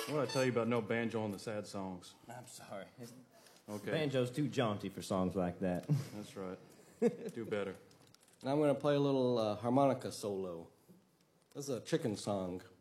What did I tell you about no banjo on the sad songs? I'm sorry. Okay, Banjo's too jaunty for songs like that. that's right. Do better. And I'm going to play a little harmonica solo. This is a chicken song.